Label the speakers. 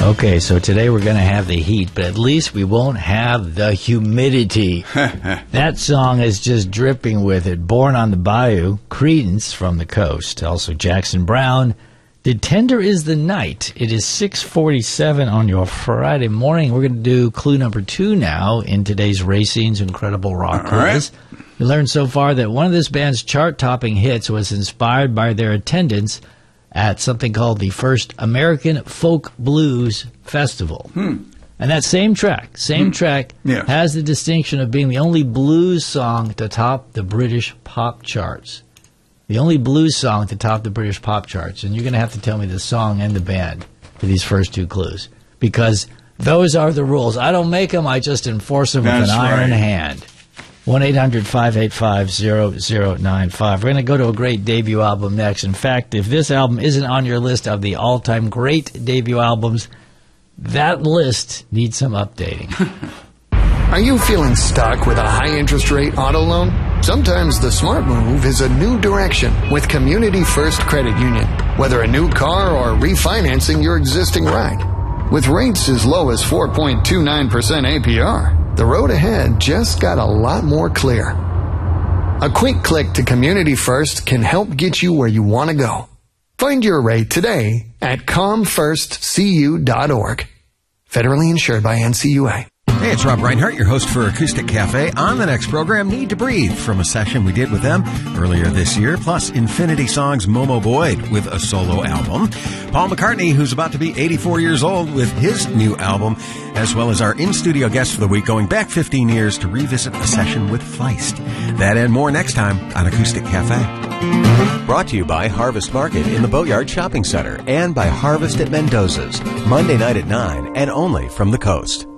Speaker 1: Okay, so today we're going to have the heat, but at least we won't have the humidity. That song is just dripping with it. Born on the Bayou, Creedence from the Coast. Also Jackson Browne, Did Tender Is the Night. It is 6:47 on your Friday morning. We're going to do clue number 2 now in today's Racine's Incredible Rock Quiz.
Speaker 2: Right.
Speaker 1: We learned so far that one of this band's chart-topping hits was inspired by their attendance at something called the First American Folk Blues Festival. And that same track
Speaker 2: Yes.
Speaker 1: has the distinction of being the only blues song to top the British pop charts. The only blues song to top the British pop charts. And you're going to have to tell me the song and the band for these first 2 clues. Because those are the rules. I don't make them, I just enforce them with
Speaker 2: That's
Speaker 1: an iron
Speaker 2: right.
Speaker 1: hand. 1-800-585-0095. We're going to go to a great debut album next. In fact, if this album isn't on your list of the all-time great debut albums, that list needs some updating.
Speaker 3: Are you feeling stuck with a high interest rate auto loan? Sometimes the smart move is a new direction with Community First Credit Union. Whether a new car or refinancing your existing ride. With rates as low as 4.29% APR, the road ahead just got a lot more clear. A quick click to Community First can help get you where you want to go. Find your rate today at comfirstcu.org. Federally insured by NCUA.
Speaker 4: Hey, it's Rob Reinhart, your host for Acoustic Cafe. On the next program, Need to Breathe from a session we did with them earlier this year, plus Infinity Songs' Momo Boyd with a solo album. Paul McCartney, who's about to be 84 years old with his new album, as well as our in-studio guest for the week going back 15 years to revisit a session with Feist. That and more next time on Acoustic Cafe.
Speaker 5: Brought to you by Harvest Market in the Boatyard Shopping Center and by Harvest at Mendoza's, Monday night at 9 and only from the coast.